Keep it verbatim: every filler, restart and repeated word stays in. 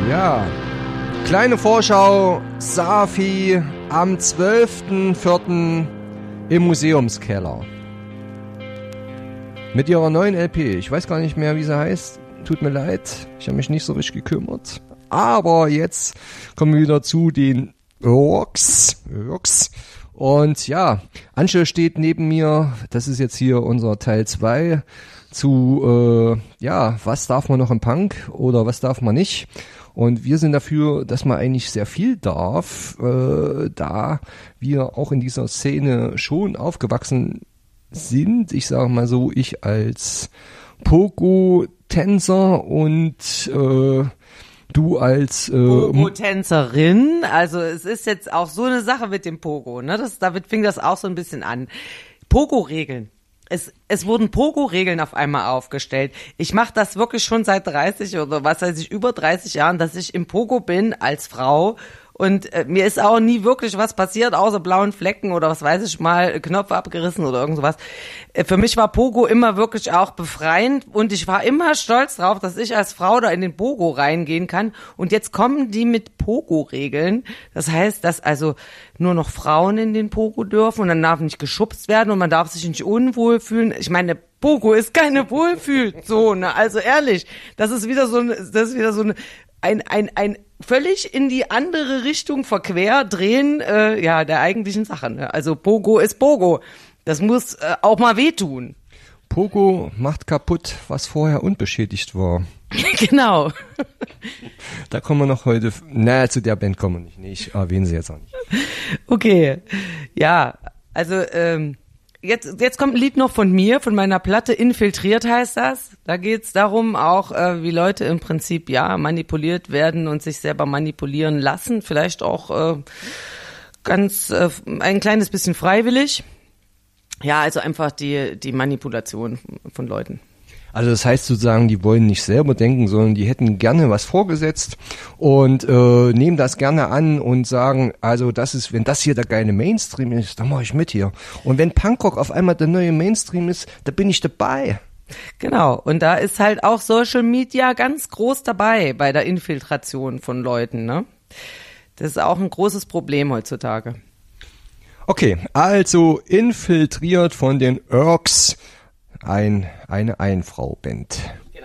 Ja, kleine Vorschau, Safi am zwölften vierten im Museumskeller. Mit ihrer neuen L P. Ich weiß gar nicht mehr, wie sie heißt. Tut mir leid, ich habe mich nicht so richtig gekümmert. Aber jetzt kommen wir wieder zu den Urks. Urks. Und ja, Antje steht neben mir. Das ist jetzt hier unser Teil zwei zu, äh, ja, was darf man noch im Punk oder was darf man nicht. Und wir sind dafür, dass man eigentlich sehr viel darf, äh, da wir auch in dieser Szene schon aufgewachsen sind. Ich sage mal so, ich als Pogo-Tänzer und äh, du als äh, Pogo-Tänzerin. Also es ist jetzt auch so eine Sache mit dem Pogo, ne? Das, damit fing das auch so ein bisschen an. Pogo-Regeln. Es, es wurden Pogo-Regeln auf einmal aufgestellt. Ich mache das wirklich schon seit dreißig oder was weiß ich, über dreißig Jahren, dass ich im Pogo bin als Frau. Und äh, mir ist auch nie wirklich was passiert, außer blauen Flecken oder was weiß ich mal, Knopf abgerissen oder irgend sowas. Äh, für mich war Pogo immer wirklich auch befreiend und ich war immer stolz drauf, dass ich als Frau da in den Pogo reingehen kann. Und jetzt kommen die mit Pogo-Regeln. Das heißt, dass also nur noch Frauen in den Pogo dürfen und dann darf nicht geschubst werden und man darf sich nicht unwohl fühlen. Ich meine, Pogo ist keine Wohlfühlzone. Also ehrlich, das ist wieder so ein, das ist wieder so ein, ein, ein, ein völlig in die andere Richtung verquer drehen, äh, ja, der eigentlichen Sache. Ne? Also Pogo ist Pogo. Das muss äh, auch mal wehtun. Pogo macht kaputt, was vorher unbeschädigt war. Genau. Da kommen wir noch heute, na, zu der Band kommen wir nicht. Nee, ich erwähne sie jetzt auch nicht. Okay, ja, also ähm, Jetzt, jetzt kommt ein Lied noch von mir, von meiner Platte, Infiltriert heißt das. Da geht's darum auch, äh, wie Leute im Prinzip, ja, manipuliert werden und sich selber manipulieren lassen. Vielleicht auch äh, ganz, äh, ein kleines bisschen freiwillig. Ja, also einfach die, die Manipulation von Leuten. Also das heißt sozusagen, die wollen nicht selber denken, sondern die hätten gerne was vorgesetzt und äh, nehmen das gerne an und sagen, also das ist, wenn das hier der geile Mainstream ist, dann mache ich mit hier. Und wenn Punkrock auf einmal der neue Mainstream ist, da bin ich dabei. Genau, und da ist halt auch Social Media ganz groß dabei bei der Infiltration von Leuten, ne? Das ist auch ein großes Problem heutzutage. Okay, also infiltriert von den Urks. Ein, eine Einfrau-Band.